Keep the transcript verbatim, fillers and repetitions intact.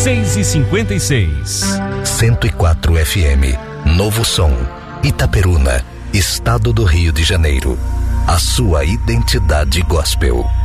seis e cinquenta e seis. cento e quatro F M, Novo Som, Itaperuna, Estado do Rio de Janeiro. A sua identidade gospel.